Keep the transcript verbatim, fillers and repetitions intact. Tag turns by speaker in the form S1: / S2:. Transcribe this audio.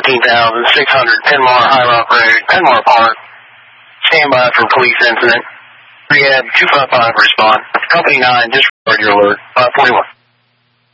S1: thirteen thousand six hundred, Penmar High Rock Road, Penmar Park. Stand by for police incident. Rehab two five five respond. Company nine, disregard your alert. five forty-one.